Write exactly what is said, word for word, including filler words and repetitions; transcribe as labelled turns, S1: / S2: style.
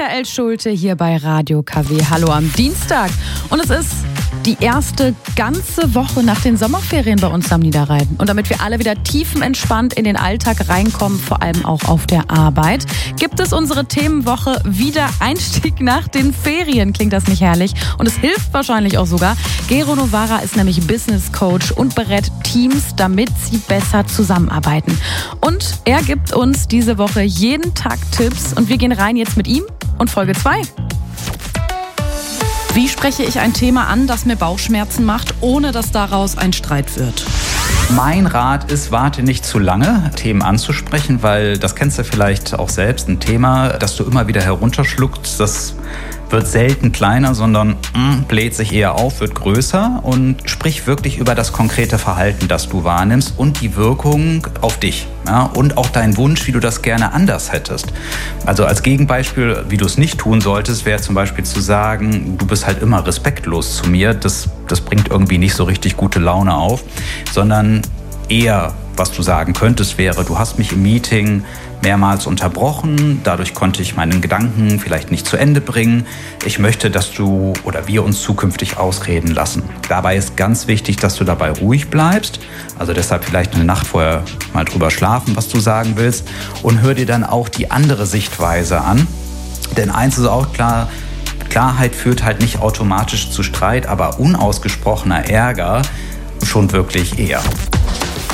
S1: Michael Schulte hier bei Radio K W. Hallo am Dienstag. Und es ist die erste ganze Woche nach den Sommerferien bei uns am Niederrhein. Und damit wir alle wieder tiefenentspannt in den Alltag reinkommen, vor allem auch auf der Arbeit, gibt es unsere Themenwoche Wiedereinstieg nach den Ferien. Klingt das nicht herrlich? Und es hilft wahrscheinlich auch sogar. Gero Novara ist nämlich Business Coach und berät Teams, damit sie besser zusammenarbeiten. Und er gibt uns diese Woche jeden Tag Tipps. Und wir gehen rein jetzt mit ihm und Folge zwei.
S2: Wie spreche ich ein Thema an, das mir Bauchschmerzen macht, ohne dass daraus ein Streit wird?
S3: Mein Rat ist, warte nicht zu lange, Themen anzusprechen, weil das kennst du vielleicht auch selbst, ein Thema, das du immer wieder herunterschluckst, das wird selten kleiner, sondern mh, bläht sich eher auf, wird größer und sprich wirklich über das konkrete Verhalten, das du wahrnimmst und die Wirkung auf dich, ja, und auch deinen Wunsch, wie du das gerne anders hättest. Also als Gegenbeispiel, wie du es nicht tun solltest, wäre zum Beispiel zu sagen, du bist halt immer respektlos zu mir, das, das bringt irgendwie nicht so richtig gute Laune auf, sondern eher, was du sagen könntest, wäre, du hast mich im Meeting mehrmals unterbrochen, dadurch konnte ich meinen Gedanken vielleicht nicht zu Ende bringen. Ich möchte, dass du oder wir uns zukünftig ausreden lassen. Dabei ist ganz wichtig, dass du dabei ruhig bleibst, also deshalb vielleicht eine Nacht vorher mal drüber schlafen, was du sagen willst, und hör dir dann auch die andere Sichtweise an. Denn eins ist auch klar, Klarheit führt halt nicht automatisch zu Streit, aber unausgesprochener Ärger schon wirklich eher.